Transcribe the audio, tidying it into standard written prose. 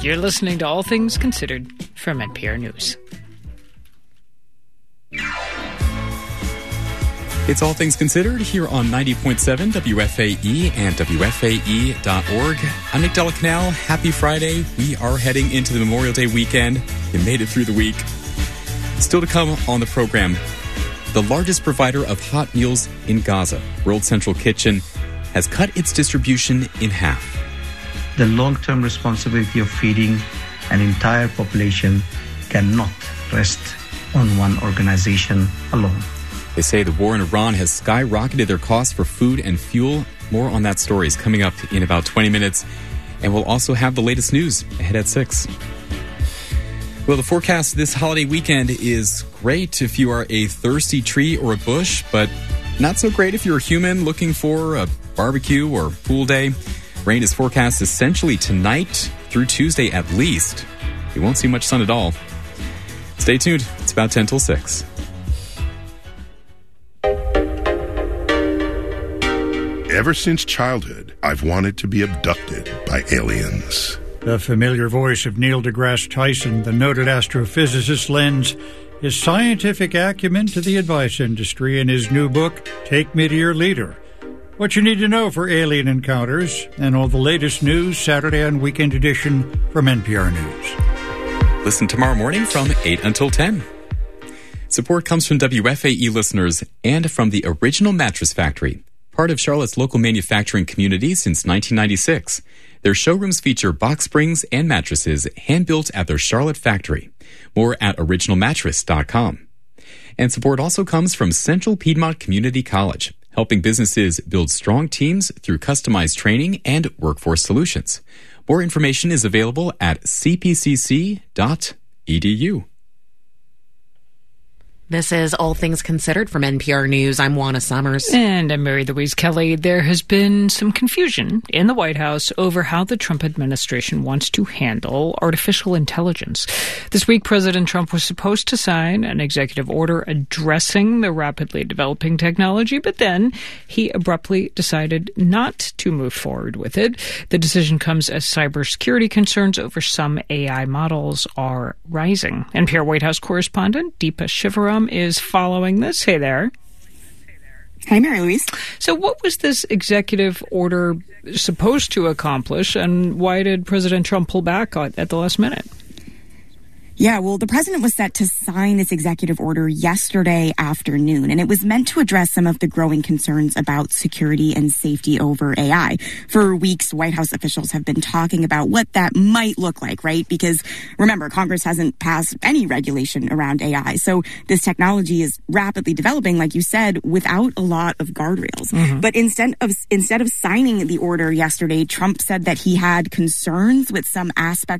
You're listening to All Things Considered from NPR News. It's All Things Considered here on 90.7 WFAE and WFAE.org. I'm Nick Delacanal. Happy Friday. We are heading into the Memorial Day weekend. You made it through the week. Still to come on the program, the largest provider of hot meals in Gaza, World Central Kitchen, has cut its distribution in half. The long-term responsibility of feeding an entire population cannot rest on one organization alone. They say the war in Iran has skyrocketed their costs for food and fuel. More on that story is coming up in about 20 minutes. And we'll also have the latest news ahead at 6. Well, the forecast this holiday weekend is great if you are a thirsty tree or a bush, but not so great if you're a human looking for a barbecue or pool day. Rain is forecast essentially tonight through Tuesday at least. You won't see much sun at all. Stay tuned. It's about 10 till 6. Ever since childhood, I've wanted to be abducted by aliens. The familiar voice of Neil deGrasse Tyson, the noted astrophysicist, lends his scientific acumen to the advice industry in his new book, Take Me to Your Leader. What you need to know for alien encounters and all the latest news Saturday on Weekend Edition from NPR News. Listen tomorrow morning from 8 until 10. Support comes from WFAE listeners and from the Original Mattress Factory, part of Charlotte's local manufacturing community since 1996. Their showrooms feature box springs and mattresses hand-built at their Charlotte factory. More at originalmattress.com. And support also comes from Central Piedmont Community College, helping businesses build strong teams through customized training and workforce solutions. More information is available at cpcc.edu. This is All Things Considered from NPR News. I'm Juana Summers. And I'm Mary Louise Kelly. There has been some confusion in the White House over how the Trump administration wants to handle artificial intelligence. This week, President Trump was supposed to sign an executive order addressing the rapidly developing technology, but then he abruptly decided not to move forward with it. The decision comes as cybersecurity concerns over some AI models are rising. NPR White House correspondent Deepa Shivaram is following this. Hey there. Hi, Mary Louise. So what was this executive order supposed to accomplish, and why did President Trump pull back at the last minute? Yeah, well, the president was set to sign this executive order yesterday afternoon, and it was meant to address some of the growing concerns about security and safety over AI. For weeks, White House officials have been talking about what that might look like, right? Because remember, Congress hasn't passed any regulation around AI. So this technology is rapidly developing, like you said, without a lot of guardrails. Mm-hmm. But instead of signing the order yesterday, Trump said that he had concerns with some aspects